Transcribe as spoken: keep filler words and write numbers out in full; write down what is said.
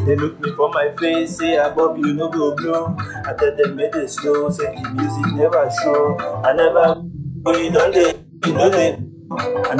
They look me for my face, say above you no go blow. I tell them make they slow, say the music never show. I never go, you don't they, you know they